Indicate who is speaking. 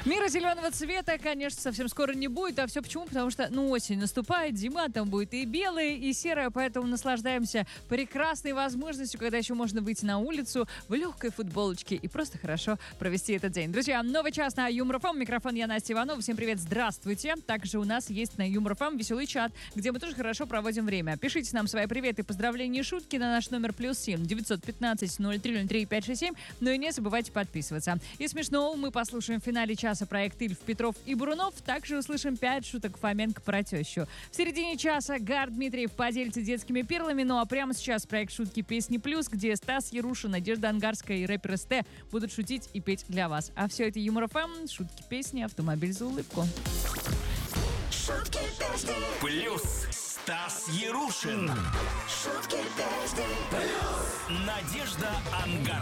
Speaker 1: Мира зеленого цвета, конечно, совсем скоро не будет. А все почему? Потому что, осень наступает, зима, там будет и белая, и серая, поэтому наслаждаемся прекрасной возможностью, когда еще можно выйти на улицу в легкой футболочке и просто хорошо провести этот день. Друзья, новый час на Юмор ФМ. Микрофон я, Настя Иванова. Всем привет, здравствуйте. Также у нас есть на Юмор ФМ веселый чат, где мы тоже хорошо проводим время. Пишите нам свои приветы, поздравления и шутки на наш номер +7 915 0303 567. Ну и не забывайте подписываться. И смешного мы послушаем в финале часа проект Ильф, Петров и Бурунов. Также услышим 5 шуток Фоменко про тещу. В середине часа Гар Дмитриев поделится детскими перлами. Ну а прямо сейчас проект «Шутки, песни, плюс», где Стас Ярушин, Надежда Ангарская и рэпер СТ будут шутить и петь для вас. А все это Юмор ФМ, шутки, песни, автомобиль за улыбку.
Speaker 2: Шутки, песни,
Speaker 3: Плюс Стас Ярушин.
Speaker 2: шутки, песни,
Speaker 3: Надежда Ангарская.